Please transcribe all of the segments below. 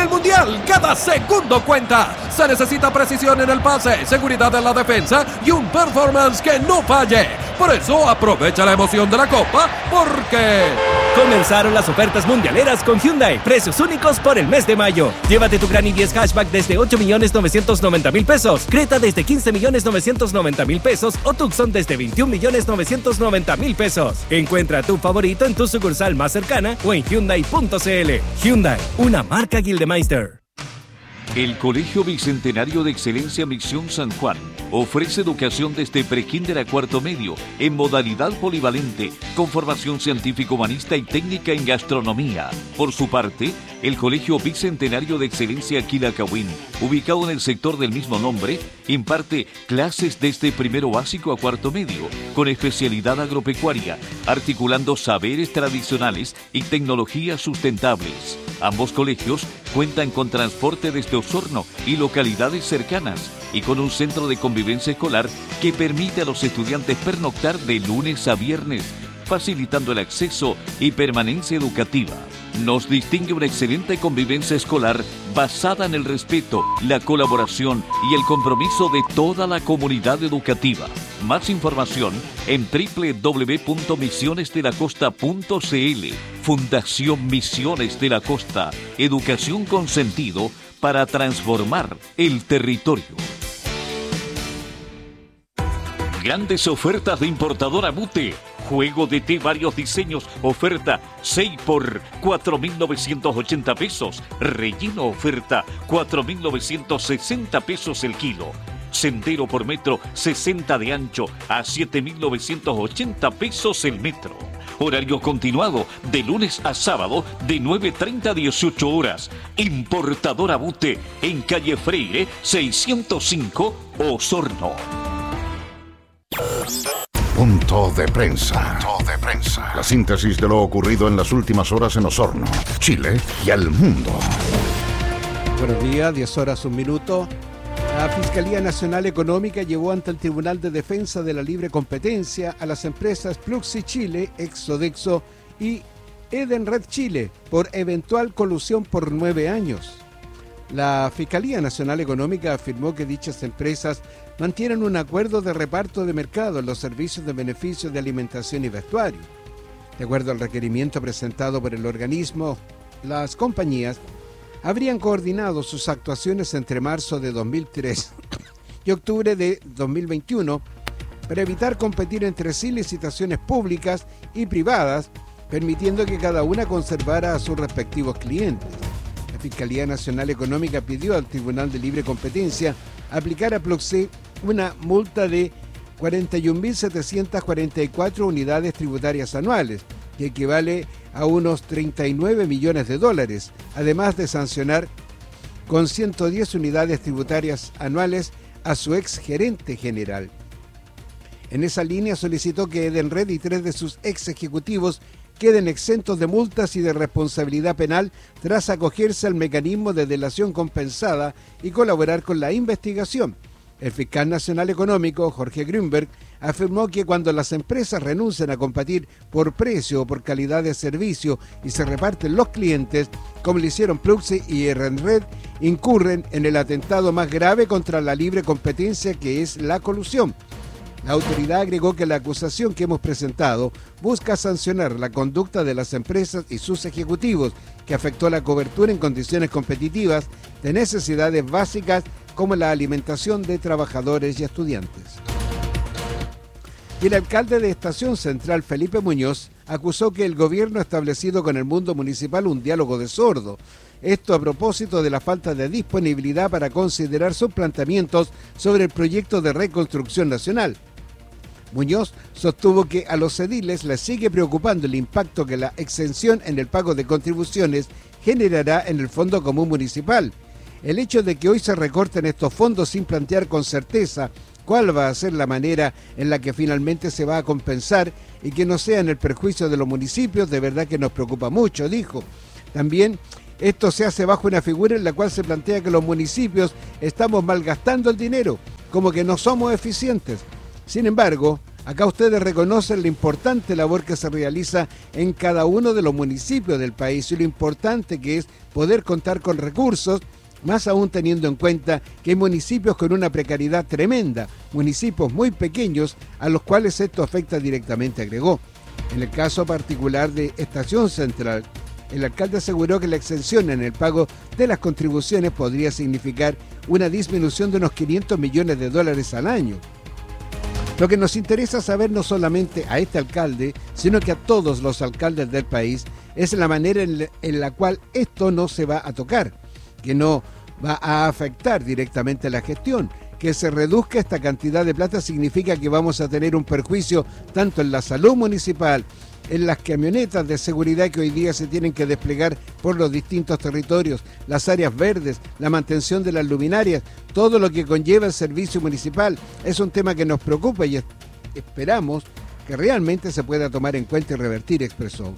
el Mundial, cada segundo cuenta. Se necesita precisión en el pase, seguridad en la defensa y un performance que no falle. Por eso aprovecha la emoción de la Copa, porque comenzaron las ofertas mundialeras con Hyundai. Precios únicos por el mes de mayo. Llévate tu Gran i10 Hatchback desde 8.990.000 pesos. Creta desde 15.990.000 pesos. O Tucson desde 21.990.000 pesos. Encuentra tu favorito en tu sucursal más cercana o en Hyundai.cl. Hyundai, una marca Gildemeister. El Colegio Bicentenario de Excelencia Misión San Juan ofrece educación desde prekinder a cuarto medio en modalidad polivalente con formación científico-humanista y técnica en gastronomía. Por su parte, el Colegio Bicentenario de Excelencia Quilacahuen, ubicado en el sector del mismo nombre, imparte clases desde primero básico a cuarto medio con especialidad agropecuaria, articulando saberes tradicionales y tecnologías sustentables. Ambos colegios cuentan con transporte desde Osorno y localidades cercanas y con un centro de convivencia escolar que permite a los estudiantes pernoctar de lunes a viernes, facilitando el acceso y permanencia educativa. Nos distingue una excelente convivencia escolar basada en el respeto, la colaboración y el compromiso de toda la comunidad educativa. Más información en www.misionesdelacosta.cl. Fundación Misiones de la Costa. Educación con sentido para transformar el territorio. Grandes ofertas de importadora Bute. Juego de té, varios diseños, oferta 6 por 4.980 pesos. Relleno, oferta 4.960 pesos el kilo. Sendero por metro 60 de ancho a 7.980 pesos el metro. Horario continuado de lunes a sábado de 9:30 a 18 horas. Importadora Bute en calle Freire 605 Osorno. Punto de prensa. La síntesis de lo ocurrido en las últimas horas en Osorno, Chile y al mundo. Buenos días, 10 horas, 1 minuto. La Fiscalía Nacional Económica llevó ante el Tribunal de Defensa de la Libre Competencia a las empresas Pluxee Chile, Exodexo y Edenred Chile por eventual colusión por 9 años. La Fiscalía Nacional Económica afirmó que dichas empresas mantienen un acuerdo de reparto de mercado en los servicios de beneficios de alimentación y vestuario. De acuerdo al requerimiento presentado por el organismo, las compañías habrían coordinado sus actuaciones entre marzo de 2003 y octubre de 2021 para evitar competir entre sí licitaciones públicas y privadas, permitiendo que cada una conservara a sus respectivos clientes. La Fiscalía Nacional Económica pidió al Tribunal de Libre Competencia aplicar a Pluxee una multa de 41.744 unidades tributarias anuales, que equivale a unos 39 millones de dólares, además de sancionar con 110 unidades tributarias anuales a su ex gerente general. En esa línea solicitó que Edenred y 3 de sus ex ejecutivos queden exentos de multas y de responsabilidad penal tras acogerse al mecanismo de delación compensada y colaborar con la investigación. El fiscal nacional económico, Jorge Grünberg, afirmó que cuando las empresas renuncian a competir por precio o por calidad de servicio y se reparten los clientes, como lo hicieron Pluxee y Edenred, incurren en el atentado más grave contra la libre competencia, que es la colusión. La autoridad agregó que la acusación que hemos presentado busca sancionar la conducta de las empresas y sus ejecutivos, que afectó la cobertura en condiciones competitivas de necesidades básicas como la alimentación de trabajadores y estudiantes. Y el alcalde de Estación Central, Felipe Muñoz, acusó que el gobierno ha establecido con el mundo municipal un diálogo de sordo. Esto a propósito de la falta de disponibilidad para considerar sus planteamientos sobre el proyecto de reconstrucción nacional. Muñoz sostuvo que a los ediles les sigue preocupando el impacto que la exención en el pago de contribuciones generará en el Fondo Común Municipal. El hecho de que hoy se recorten estos fondos sin plantear con certeza cuál va a ser la manera en la que finalmente se va a compensar y que no sea en el perjuicio de los municipios, de verdad que nos preocupa mucho, dijo. También esto se hace bajo una figura en la cual se plantea que los municipios estamos malgastando el dinero, como que no somos eficientes. Sin embargo, Acá ustedes reconocen la importante labor que se realiza en cada uno de los municipios del país y lo importante que es poder contar con recursos, más aún teniendo en cuenta que hay municipios con una precariedad tremenda, municipios muy pequeños a los cuales esto afecta directamente, agregó. En el caso particular de Estación Central, el alcalde aseguró que la exención en el pago de las contribuciones podría significar una disminución de unos $500 millones al año. Lo que nos interesa saber no solamente a este alcalde, sino que a todos los alcaldes del país, es la manera en la cual esto no se va a tocar, que no va a afectar directamente la gestión. Que se reduzca esta cantidad de plata significa que vamos a tener un perjuicio tanto en la salud municipal, en las camionetas de seguridad que hoy día se tienen que desplegar por los distintos territorios, las áreas verdes, la mantención de las luminarias, todo lo que conlleva el servicio municipal. Es un tema que nos preocupa y esperamos que realmente se pueda tomar en cuenta y revertir, expresó.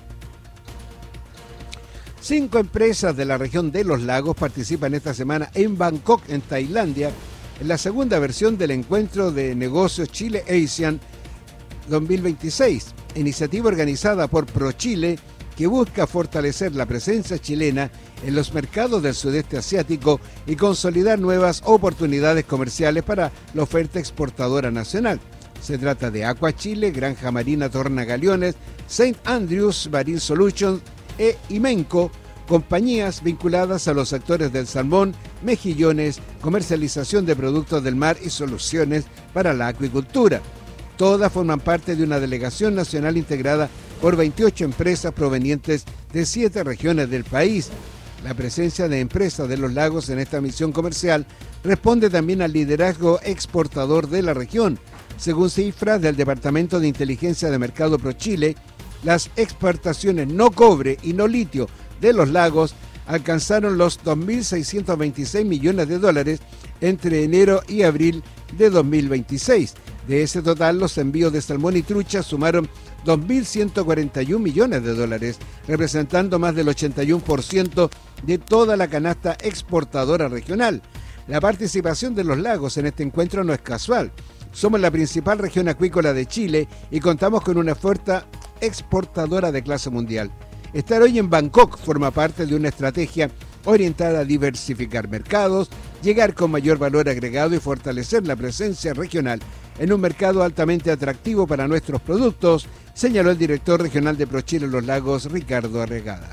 5 empresas de la región de los lagos participan esta semana en Bangkok, en Tailandia, en la segunda versión del encuentro de negocios Chile-ASEAN 2026, iniciativa organizada por ProChile que busca fortalecer la presencia chilena en los mercados del sudeste asiático y consolidar nuevas oportunidades comerciales para la oferta exportadora nacional. Se trata de Aqua Chile, Granja Marina Tornagaliones, St. Andrews Marine Solutions e Imenco, compañías vinculadas a los sectores del salmón, mejillones, comercialización de productos del mar y soluciones para la acuicultura. Todas forman parte de una delegación nacional integrada por 28 empresas provenientes de 7 regiones del país. La presencia de empresas de los lagos en esta misión comercial responde también al liderazgo exportador de la región. Según cifras del Departamento de Inteligencia de Mercado ProChile, las exportaciones no cobre y no litio de los lagos alcanzaron los $2.626 millones entre enero y abril de 2026. De ese total, los envíos de salmón y trucha sumaron $2.141 millones, representando más del 81% de toda la canasta exportadora regional. La participación de los lagos en este encuentro no es casual. Somos la principal región acuícola de Chile y contamos con una fuerza exportadora de clase mundial. Estar hoy en Bangkok forma parte de una estrategia orientada a diversificar mercados, llegar con mayor valor agregado y fortalecer la presencia regional en un mercado altamente atractivo para nuestros productos, señaló el director regional de ProChile Los Lagos, Ricardo Arregada.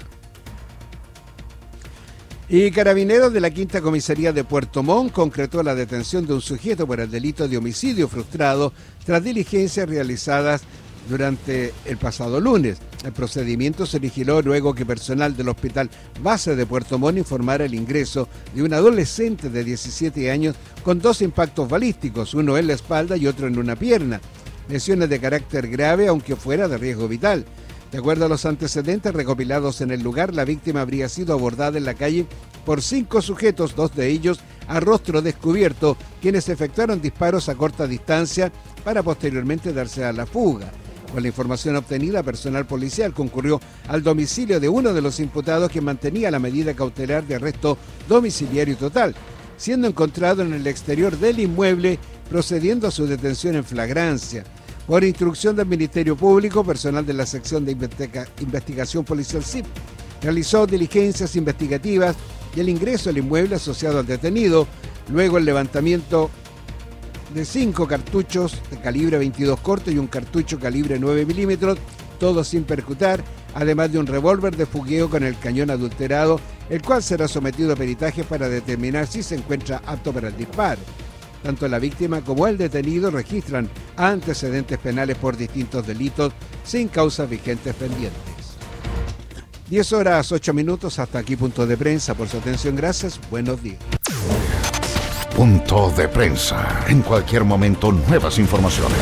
Y Carabineros de la Quinta Comisaría de Puerto Montt concretó la detención de un sujeto por el delito de homicidio frustrado tras diligencias realizadas durante el pasado lunes. El procedimiento se vigiló luego que personal del Hospital Base de Puerto Montt informara el ingreso de un adolescente de 17 años con 2 impactos balísticos, uno en la espalda y otro en una pierna. Lesiones de carácter grave, aunque fuera de riesgo vital. De acuerdo a los antecedentes recopilados en el lugar, la víctima habría sido abordada en la calle por 5 sujetos, 2 de ellos a rostro descubierto, quienes efectuaron disparos a corta distancia para posteriormente darse a la fuga. Con la información obtenida, personal policial concurrió al domicilio de uno de los imputados que mantenía la medida cautelar de arresto domiciliario total, siendo encontrado en el exterior del inmueble, procediendo a su detención en flagrancia. Por instrucción del Ministerio Público, personal de la sección de investigación policial SIP realizó diligencias investigativas y el ingreso al inmueble asociado al detenido, luego el levantamiento de 5 cartuchos de calibre 22 corto y un cartucho calibre 9 milímetros, todos sin percutar, además de un revólver de fogueo con el cañón adulterado, el cual será sometido a peritaje para determinar si se encuentra apto para el disparo. Tanto la víctima como el detenido registran antecedentes penales por distintos delitos sin causas vigentes pendientes. 10 horas 8 minutos, hasta aquí Punto de Prensa. Por su atención, gracias, buenos días. Punto de Prensa. En cualquier momento, nuevas informaciones.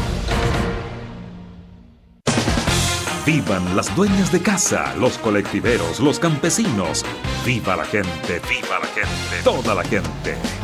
Vivan las dueñas de casa, los colectiveros, los campesinos. Viva la gente, toda la gente.